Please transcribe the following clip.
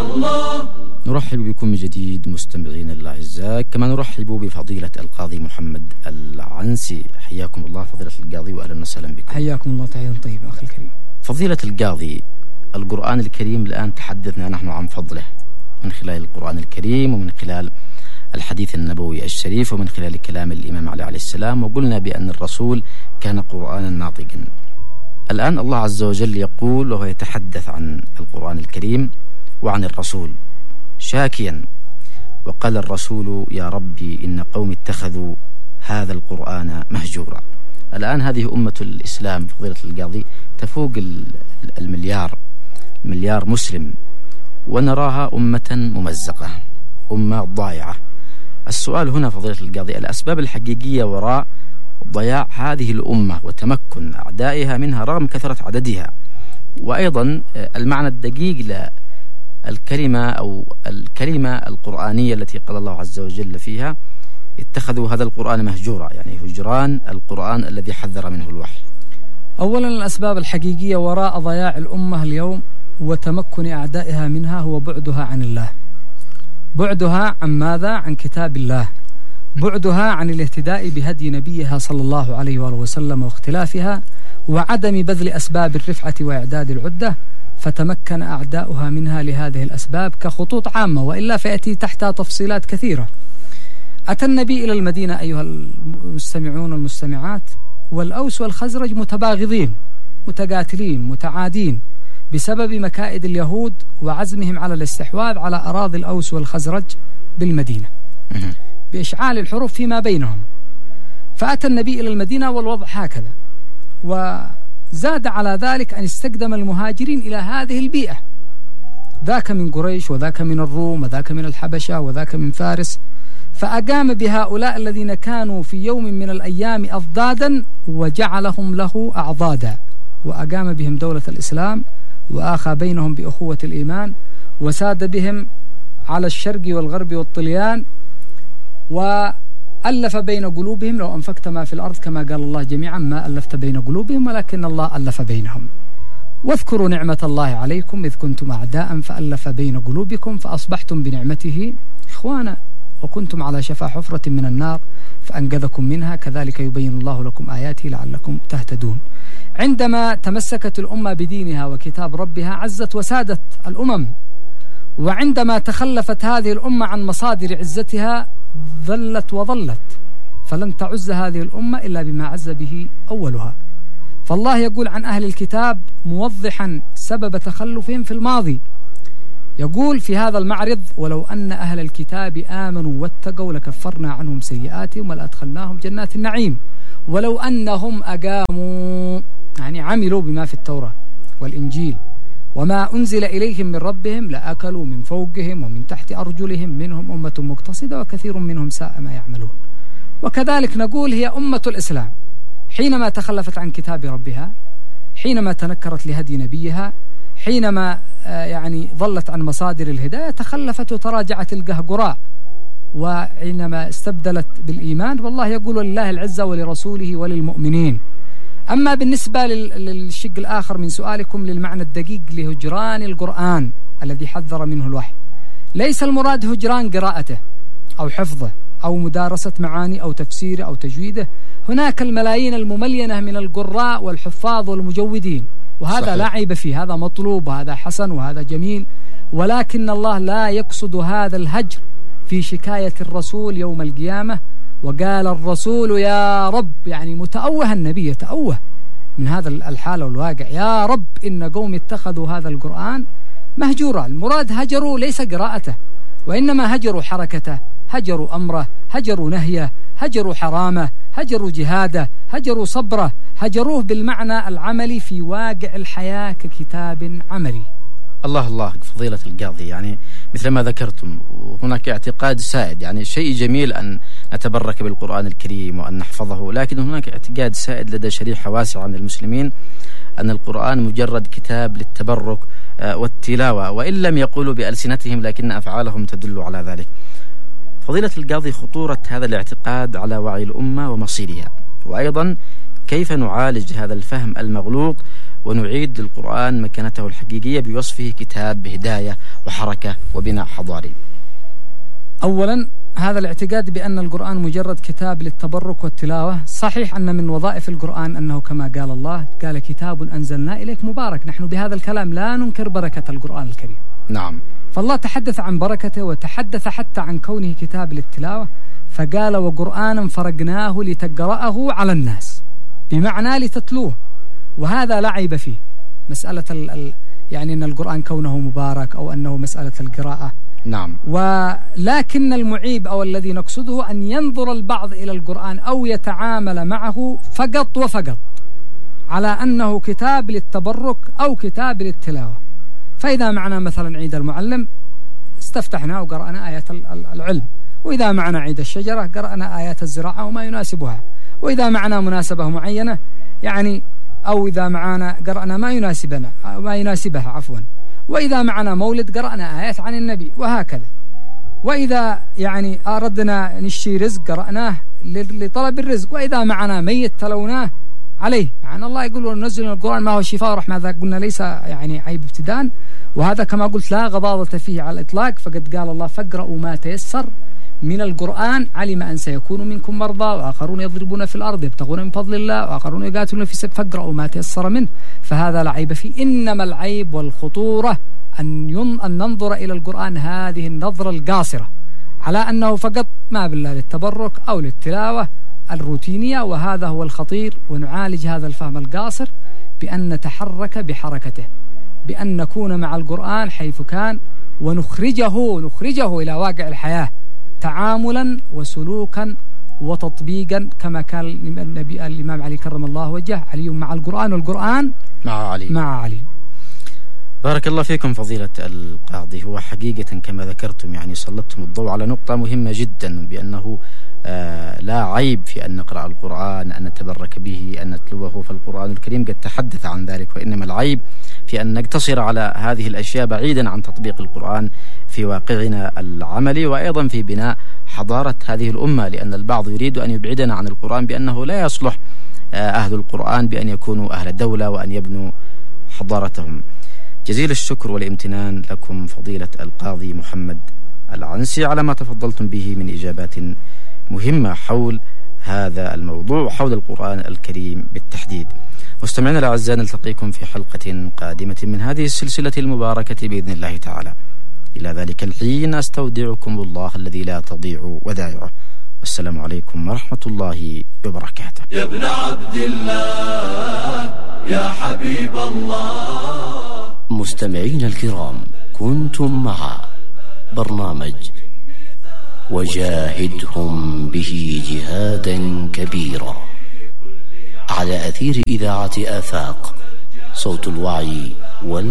الله. نرحب بكم من جديد مستمعين الأعزاء، كما نرحب بفضيلة القاضي محمد العنسي. حياكم الله فضيلة القاضي وأهلا وسهلا بكم. حياكم الله تحية طيبة أخي الكريم. فضيلة القاضي، القرآن الكريم الآن تحدثنا نحن عن فضله من خلال القرآن الكريم ومن خلال الحديث النبوي الشريف ومن خلال كلام الإمام علي عليه السلام، وقلنا بأن الرسول كان قرآنا ناطقا. الآن الله عز وجل يقول وهو يتحدث عن القرآن الكريم وعن الرسول شاكيا، وقال الرسول يا ربي إن قوم اتخذوا هذا القرآن مهجورا. الآن هذه أمة الإسلام فضيلة القاضي تفوق المليار مسلم، ونراها أمة ممزقة، أمة ضائعة. السؤال هنا فضيلة القاضي، الأسباب الحقيقية وراء ضياع هذه الأمة وتمكن أعدائها منها رغم كثرة عددها، وأيضا المعنى الدقيق للكلمة أو الكلمة القرآنية التي قال الله عز وجل فيها اتخذوا هذا القرآن مهجورا، يعني هجران القرآن الذي حذر منه الوحي. أولا الأسباب الحقيقية وراء ضياع الأمة اليوم وتمكن أعدائها منها هو بعدها عن الله. بعدها عن ماذا؟ عن كتاب الله، بعدها عن الاهتداء بهدي نبيها صلى الله عليه وآله وسلم واختلافها، وعدم بذل أسباب الرفعة وإعداد العدة، فتمكن أعداؤها منها لهذه الأسباب كخطوط عامة، وإلا فيأتي تحتها تفصيلات كثيرة. أتى النبي إلى المدينة أيها المستمعون والمستمعات، والأوس والخزرج متباغضين متقاتلين متعادين بسبب مكائد اليهود وعزمهم على الاستحواذ على أراضي الأوس والخزرج بالمدينة بإشعال الحروب فيما بينهم. فأتى النبي إلى المدينة والوضع هكذا، وزاد على ذلك أن استقدم المهاجرين إلى هذه البيئة، ذاك من قريش وذاك من الروم وذاك من الحبشة وذاك من فارس، فأقام بهؤلاء الذين كانوا في يوم من الأيام أضدادا وجعلهم له أعضادا، وأقام بهم دولة الإسلام، وآخى بينهم بأخوة الإيمان، وساد بهم على الشرق والغرب والطليان، وألف بين قلوبهم. لو أنفقت ما في الأرض كما قال الله جميعا ما ألفت بين قلوبهم ولكن الله ألف بينهم. واذكروا نعمة الله عليكم إذ كنتم أعداء فألف بين قلوبكم فأصبحتم بنعمته إخوانا وكنتم على شفا حفرة من النار فأنقذكم منها كذلك يبين الله لكم آياته لعلكم تهتدون. عندما تمسكت الأمة بدينها وكتاب ربها عزت وسادت الأمم، وعندما تخلفت هذه الأمة عن مصادر عزتها ظلت وظلت، فلن تعز هذه الأمة إلا بما عز به أولها. فالله يقول عن أهل الكتاب موضحا سبب تخلفهم في الماضي، يقول في هذا المعرض ولو أن أهل الكتاب آمنوا واتقوا لكفرنا عنهم سيئاتهم ولأدخلناهم جنات النعيم ولو أنهم أقاموا، يعني عملوا بما في التوراة والإنجيل وما أنزل إليهم من ربهم لأكلوا من فوقهم ومن تحت أرجلهم منهم أمة مقتصدة وكثير منهم ساء ما يعملون. وكذلك نقول هي أمة الإسلام حينما تخلفت عن كتاب ربها، حينما تنكرت لهدي نبيها، حينما يعني ظلت عن مصادر الهداية تخلفت وتراجعت القهقراء، وحينما استبدلت بالإيمان. والله يقول ولله العزة ولرسوله وللمؤمنين. أما بالنسبة للشق الآخر من سؤالكم للمعنى الدقيق لهجران القرآن الذي حذر منه الوحي، ليس المراد هجران قراءته أو حفظه أو مدارسة معاني أو تفسيره أو تجويده. هناك الملايين المملينة من القراء والحفاظ والمجودين، وهذا صحيح. لا عيب فيه، هذا مطلوب وهذا حسن وهذا جميل، ولكن الله لا يقصد هذا الهجر في شكاية الرسول يوم القيامة. وقال الرسول يا رب، يعني متأوه النبي يتأوه من هذا الحالة والواقع، يا رب إن قوم اتخذوا هذا القرآن مهجورا. المراد هجروا ليس قراءته، وإنما هجروا حركته، هجروا أمره، هجروا نهيه، هجروا حرامه، هجروا جهاده، هجروا صبره، هجروه بالمعنى العملي في واقع الحياة ككتاب عملي. الله الله فضيلة القاضي، يعني مثل ما ذكرتم هناك اعتقاد سائد، يعني شيء جميل أن نتبرك بالقرآن الكريم وأن نحفظه، لكن هناك اعتقاد سائد لدى شريحة واسعة من المسلمين أن القرآن مجرد كتاب للتبرك والتلاوة، وإن لم يقولوا بألسنتهم لكن أفعالهم تدل على ذلك. فضيلة القاضي، خطورة هذا الاعتقاد على وعي الأمة ومصيرها، وأيضا كيف نعالج هذا الفهم المغلوط ونعيد للقرآن مكانته الحقيقية بوصفه كتاب بهداية وحركة وبناء حضاري؟ أولا هذا الاعتقاد بأن القرآن مجرد كتاب للتبرك والتلاوة صحيح أن من وظائف القرآن أنه كما قال الله قال كتاب أنزلنا إليك مبارك. نحن بهذا الكلام لا ننكر بركة القرآن الكريم. نعم. فالله تحدث عن بركته وتحدث حتى عن كونه كتاب للتلاوة فقال وقرآنا فرقناه لتقرأه على الناس بمعنى لتتلوه، وهذا لا عيب فيه. مسألة يعني أن القرآن كونه مبارك أو أنه مسألة القراءة. نعم. ولكن المعيب أو الذي نقصده أن ينظر البعض إلى القرآن أو يتعامل معه فقط وفقط على أنه كتاب للتبرك أو كتاب للتلاوة. فإذا معنا مثلا عيد المعلم استفتحنا وقرأنا آيات العلم، وإذا معنا عيد الشجرة قرأنا آيات الزراعة وما يناسبها، وإذا معنا مناسبة معينة يعني أو إذا معنا قرأنا ما يناسبها عفوا، وإذا معنا مولد قرأنا آيات عن النبي وهكذا. وإذا يعني أردنا نشتري رزق قرأناه لطلب الرزق، وإذا معنا ميت تلوناه عليه. معنى الله يقول ننزل القرآن ما هو شفاء ورحمة، هذا قلنا ليس يعني عيب ابتداء، وهذا كما قلت لا غضاضة فيه على الإطلاق. فقد قال الله فاقرأوا ما تيسر من القرآن علم أن سيكون منكم مرضى وآخرون يضربون في الأرض يبتغون من فضل الله وآخرون يقاتلون في سبيل فاقرأوا ما تيسر منه. فهذا لا عيب فيه، إنما العيب والخطورة أن ننظر إلى القرآن هذه النظرة القاصرة على أنه فقط ما بالله للتبرك أو للتلاوة الروتينية، وهذا هو الخطير. ونعالج هذا الفهم القاصر بأن نتحرك بحركته، بأن نكون مع القرآن حيث كان ونخرجه إلى واقع الحياة تعاملا وسلوكا وتطبيقا، كما كان النبي الإمام علي كرم الله وجهه علي مع القرآن والقرآن مع علي. بارك الله فيكم فضيلة القاضي. هو حقيقة كما ذكرتم يعني سلطتم الضوء على نقطة مهمة جدا، بأنه لا عيب في أن نقرأ القرآن، أن نتبرك به، أن نتلوه، فالقرآن الكريم قد تحدث عن ذلك. وإنما العيب في أن نقتصر على هذه الأشياء بعيدا عن تطبيق القرآن في واقعنا العملي، وأيضا في بناء حضارة هذه الأمة، لأن البعض يريد أن يبعدنا عن القرآن بأنه لا يصلح أهل القرآن بأن يكونوا أهل دولة وأن يبنوا حضارتهم. جزيل الشكر والامتنان لكم فضيلة القاضي محمد العنسي على ما تفضلتم به من إجابات مهمة حول هذا الموضوع وحول القرآن الكريم بالتحديد. مستمعينا الأعزاء، نلتقيكم في حلقة قادمة من هذه السلسلة المباركة بإذن الله تعالى. إلى ذلك الحين أستودعكم الله الذي لا تضيع ودائعه، والسلام عليكم ورحمة الله وبركاته. يا ابن عبد الله يا حبيب الله. مستمعين الكرام، كنتم مع برنامج وجاهدهم به جهادا كبيرا على أثير إذاعة آفاق، صوت الوعي